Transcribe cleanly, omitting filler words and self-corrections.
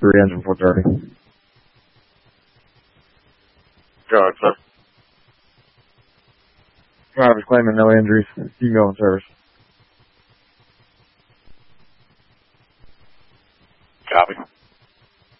3 engine 430. Go, sir. Driver's claiming no injuries. You can go in service. Copy.